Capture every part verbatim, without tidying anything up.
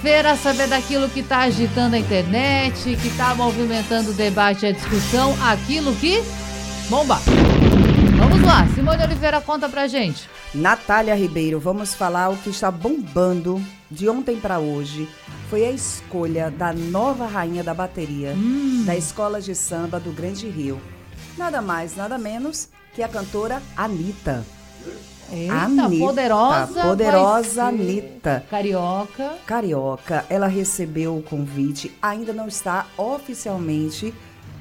Vera, saber daquilo que está agitando a internet, que está movimentando o debate e a discussão, aquilo que bomba. Vamos lá, Simone Oliveira, conta pra gente. Natália Ribeiro, vamos falar o que está bombando de ontem para hoje. Foi a escolha da nova rainha da bateria hum. da Escola de Samba do Grande Rio. Nada mais, nada menos que a cantora Anitta. Eita, Anitta, poderosa, poderosa Anitta. Carioca. Carioca, ela recebeu o convite, ainda não está oficialmente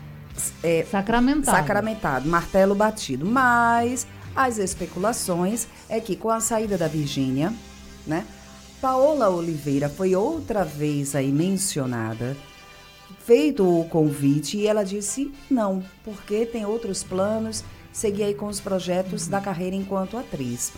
é, sacramentado. sacramentado, martelo batido, mas as especulações é que com a saída da Virgínia, né, Paola Oliveira foi outra vez aí mencionada, feito o convite e ela disse não, porque tem outros planos, seguir aí com os projetos da carreira enquanto atriz.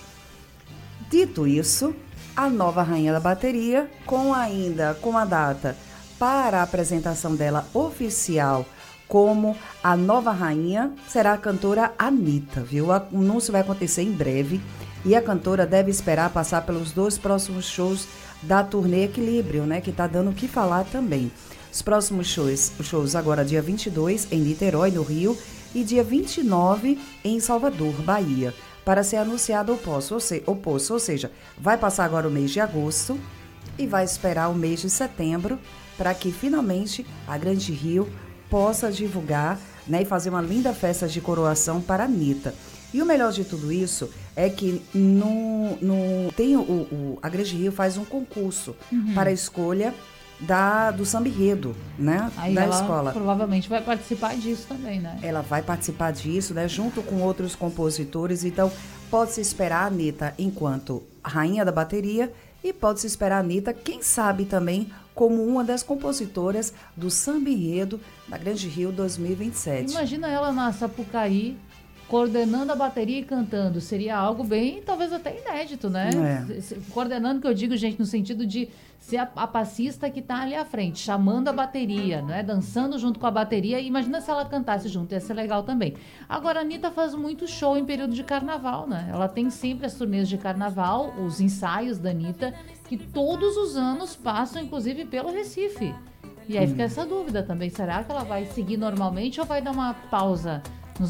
Dito isso, a nova rainha da bateria, com ainda com a data para a apresentação dela oficial como a nova rainha, será a cantora Anitta, viu? O anúncio vai acontecer em breve e a cantora deve esperar passar pelos dois próximos shows da turnê Equilíbrio, né? Que está dando o que falar também. Os próximos shows, os shows agora dia vinte e dois em Niterói, no Rio, e dia vinte e nove em Salvador, Bahia, para ser anunciado o posto, ou, se, o posto, ou seja, vai passar agora o mês de agosto e vai esperar o mês de setembro para que finalmente a Grande Rio possa divulgar, né, e fazer uma linda festa de coroação para a Anitta. E o melhor de tudo isso é que no, no, tem o, o, a Grande Rio faz um concurso uhum. para a escolha Da, do samba enredo, né? Aí da ela escola. Provavelmente vai participar disso também, né? Ela vai participar disso, né? Junto com outros compositores. Então, pode-se esperar a Anitta enquanto rainha da bateria e pode-se esperar a Anitta, quem sabe também, como uma das compositoras do samba enredo da Grande Rio dois mil e vinte e sete. Imagina ela na Sapucaí, coordenando a bateria e cantando. Seria algo bem, talvez até inédito, né? É. Coordenando, que eu digo, gente, no sentido de ser a, a passista que está ali à frente, chamando a bateria, né? Dançando junto com a bateria. Imagina se ela cantasse junto, ia ser legal também. Agora, a Anitta faz muito show em período de carnaval, né? Ela tem sempre as turnês de carnaval, os ensaios da Anitta, que todos os anos passam, inclusive, pelo Recife. E aí hum. fica essa dúvida também. Será que ela vai seguir normalmente ou vai dar uma pausa